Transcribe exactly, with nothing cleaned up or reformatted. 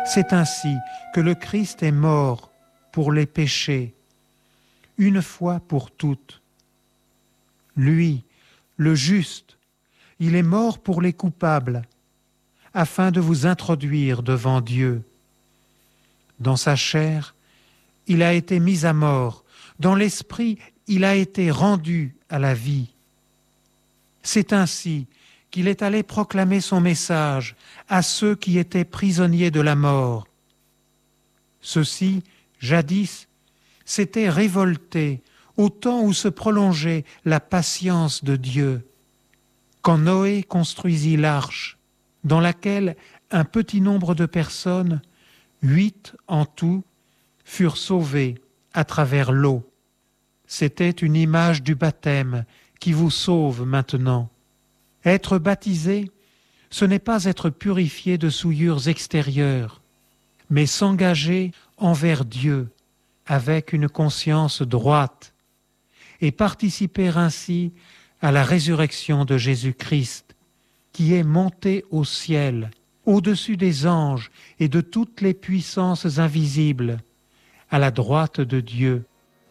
C'est ainsi que le Christ est mort pour les péchés, une fois pour toutes. Lui, le juste, il est mort pour les coupables, afin de vous introduire devant Dieu. Dans sa chair, il a été mis à mort, dans l'esprit, il a été rendu à la vie. C'est ainsi qu'il est allé proclamer son message à ceux qui étaient prisonniers de la mort. Ceux-ci, jadis, s'étaient révoltés au temps où se prolongeait la patience de Dieu. Quand Noé construisit l'arche, dans laquelle un petit nombre de personnes, huit en tout, furent sauvées à travers l'eau. C'était une image du baptême qui vous sauve maintenant. Être baptisé, ce n'est pas être purifié de souillures extérieures, mais s'engager envers Dieu avec une conscience droite et participer ainsi à la résurrection de Jésus-Christ, qui est monté au ciel, au-dessus des anges et de toutes les puissances invisibles, à la droite de Dieu,